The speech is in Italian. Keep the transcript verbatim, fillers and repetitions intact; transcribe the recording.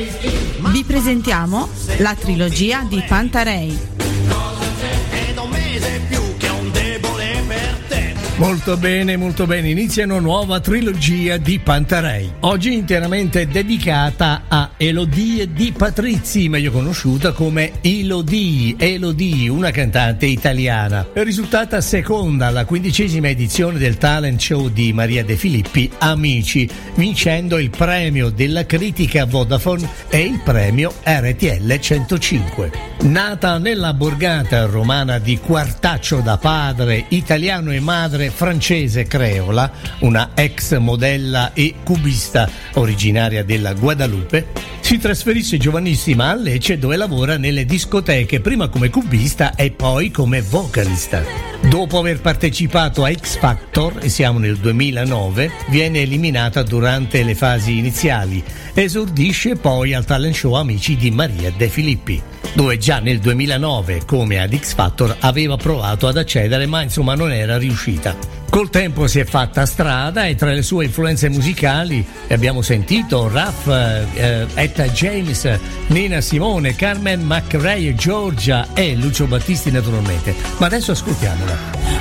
Vi presentiamo la trilogia di Pantarei. Molto bene, molto bene, inizia una nuova trilogia di Pantarei, oggi interamente dedicata a Elodie Di Patrizzi, meglio conosciuta come Elodie, Elodie, una cantante italiana. È risultata seconda alla quindicesima edizione del talent show di Maria De Filippi, Amici, vincendo il premio della critica Vodafone e il premio R T L centocinque. Nata nella borgata romana di Quartaccio da padre italiano e madre francese creola, una ex modella e cubista originaria della Guadalupe, si trasferisce giovanissima a Lecce, dove lavora nelle discoteche, prima come cubista e poi come vocalista. Dopo aver partecipato a X Factor, e siamo nel duemilanove, viene eliminata durante le fasi iniziali. Esordisce poi al talent show Amici di Maria De Filippi, dove già nel duemilanove, come ad X Factor, aveva provato ad accedere, ma insomma non era riuscita. Col tempo si è fatta strada e tra le sue influenze musicali abbiamo sentito Raf, eh, Etta James, Nina Simone, Carmen McRae, Giorgia e Lucio Battisti naturalmente. Ma adesso ascoltiamola.